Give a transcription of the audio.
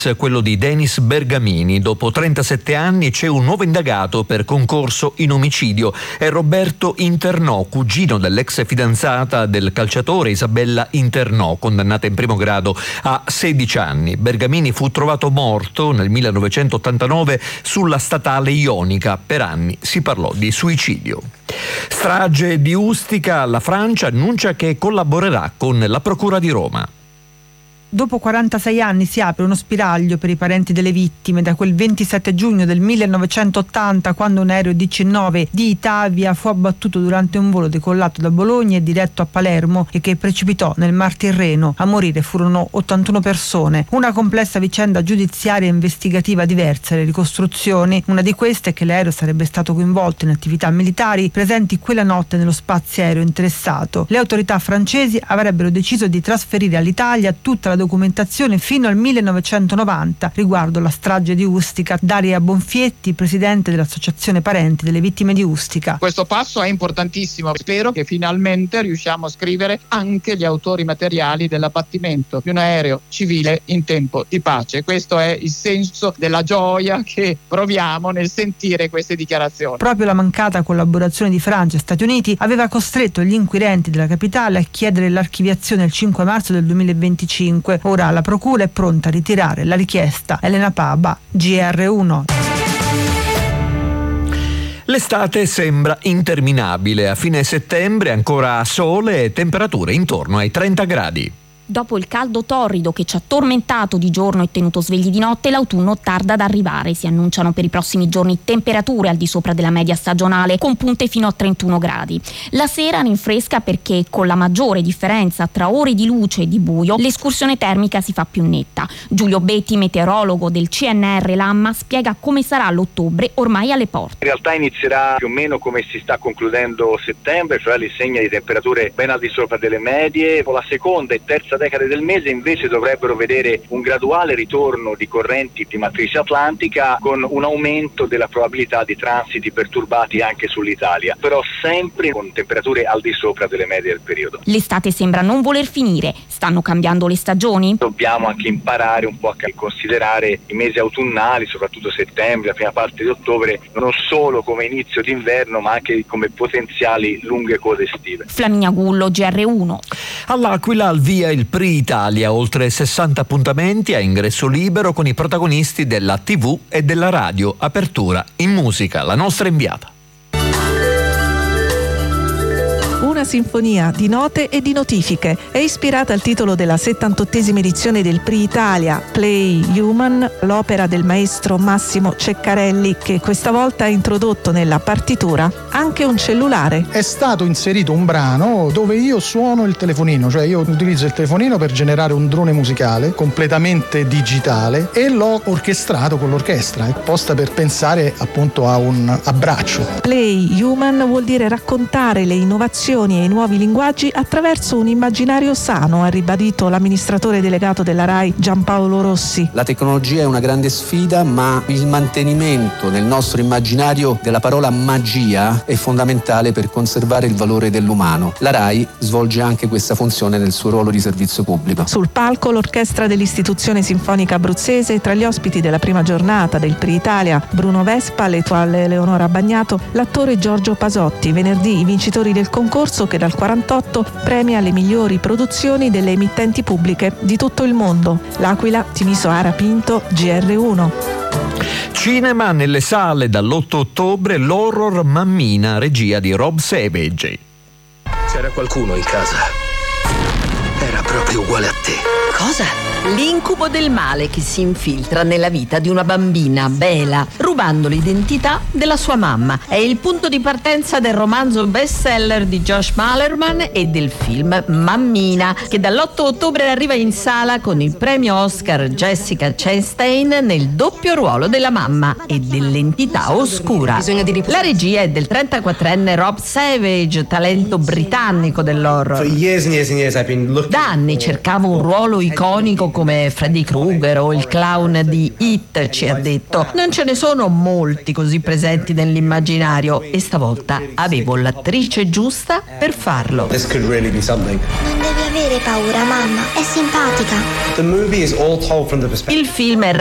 quello di Denis Bergamini. Dopo 37 anni c'è un nuovo indagato per concorso in omicidio. È Roberto Internò, cugino dell'ex fidanzata del calciatore Isabella Internò, condannata in primo grado a 16 anni. Bergamini fu trovato morto nel 1989 sulla statale ionica. Per anni si parlò di suicidio. Strage di Ustica, la Francia annuncia che collaborerà con la Procura di Roma. Dopo 46 anni si apre uno spiraglio per i parenti delle vittime da quel 27 giugno del 1980, quando un aereo DC-9 di Itavia fu abbattuto durante un volo decollato da Bologna e diretto a Palermo e che precipitò nel Mar Tirreno. A morire furono 81 persone. Una complessa vicenda giudiziaria e investigativa diversa. Le ricostruzioni, una di queste è che l'aereo sarebbe stato coinvolto in attività militari presenti quella notte nello spazio aereo interessato. Le autorità francesi avrebbero deciso di trasferire all'Italia tutta la documentazione fino al 1990 riguardo la strage di Ustica. Daria Bonfietti, presidente dell'Associazione Parenti delle Vittime di Ustica. Questo passo è importantissimo. Spero che finalmente riusciamo a scrivere anche gli autori materiali dell'abbattimento di un aereo civile in tempo di pace. Questo è il senso della gioia che proviamo nel sentire queste dichiarazioni. Proprio la mancata collaborazione di Francia e Stati Uniti aveva costretto gli inquirenti della capitale a chiedere l'archiviazione il 5 marzo del 2025. Ora la procura è pronta a ritirare la richiesta. Elena Paba, GR1. L'estate sembra interminabile. A fine settembre ancora sole e temperature intorno ai 30 gradi. Dopo il caldo torrido che ci ha tormentato di giorno e tenuto svegli di notte, l'autunno tarda ad arrivare. Si annunciano per i prossimi giorni temperature al di sopra della media stagionale, con punte fino a 31 gradi. La sera rinfresca perché, con la maggiore differenza tra ore di luce e di buio, l'escursione termica si fa più netta. Giulio Betti, meteorologo del CNR Lamma, spiega come sarà l'ottobre ormai alle porte. In realtà inizierà più o meno come si sta concludendo settembre, cioè l'insegna di temperature ben al di sopra delle medie. Con la seconda e terza decade del mese invece dovrebbero vedere un graduale ritorno di correnti di matrice atlantica, con un aumento della probabilità di transiti perturbati anche sull'Italia, però sempre con temperature al di sopra delle medie del periodo. L'estate sembra non voler finire. Stanno cambiando le stagioni? Dobbiamo anche imparare un po' a considerare i mesi autunnali, soprattutto settembre, la prima parte di ottobre, non solo come inizio d'inverno ma anche come potenziali lunghe code estive. Flaminia Gullo, GR1. All'Aquila al via il PRI Italia, oltre 60 appuntamenti a ingresso libero con i protagonisti della TV e della radio. Apertura in musica, la nostra inviata. Una sinfonia di note e di notifiche. È ispirata al titolo della 78esima edizione del PRI Italia, Play Human, l'opera del maestro Massimo Ceccarelli, che questa volta ha introdotto nella partitura anche un cellulare. È stato inserito un brano dove io suono il telefonino, cioè io utilizzo il telefonino per generare un drone musicale completamente digitale e l'ho orchestrato con l'orchestra, apposta per pensare appunto a un abbraccio. Play Human vuol dire raccontare le innovazioni e i nuovi linguaggi attraverso un immaginario sano, ha ribadito l'amministratore delegato della RAI Giampaolo Rossi. La tecnologia è una grande sfida, ma il mantenimento nel nostro immaginario della parola magia è fondamentale per conservare il valore dell'umano. La RAI svolge anche questa funzione nel suo ruolo di servizio pubblico. Sul palco l'orchestra dell'Istituzione Sinfonica Abruzzese, tra gli ospiti della prima giornata del PRI Italia, Bruno Vespa, l'etoile Eleonora Bagnato, l'attore Giorgio Pasotti. Venerdì i vincitori del concorso che dal 48 premia le migliori produzioni delle emittenti pubbliche di tutto il mondo. L'Aquila, Timisoara Pinto, GR1. Cinema nelle sale dall'8 ottobre, l'horror Mammina, regia di Rob Savage. C'era qualcuno in casa. Era proprio uguale a te. Cosa? L'incubo del male che si infiltra nella vita di una bambina, Bela, rubando l'identità della sua mamma. È il punto di partenza del romanzo bestseller di Josh Malerman e del film Mammina, che dall'8 ottobre arriva in sala con il premio Oscar Jessica Chastain nel doppio ruolo della mamma e dell'entità oscura. La regia è del 34enne Rob Savage, talento britannico dell'horror. Da anni cercavo un ruolo iconico come Freddy Krueger o il clown di It, ci ha detto. Non ce ne sono molti così presenti nell'immaginario e stavolta avevo l'attrice giusta per farlo. This could really be something. Non devi avere paura, mamma, è simpatica. The movie is all told from the perspective. Il film è